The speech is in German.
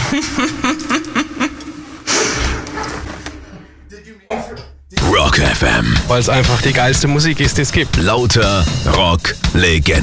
Rock FM. Weil es einfach die geilste Musik ist, die es gibt. Lauter Rock-Legenden.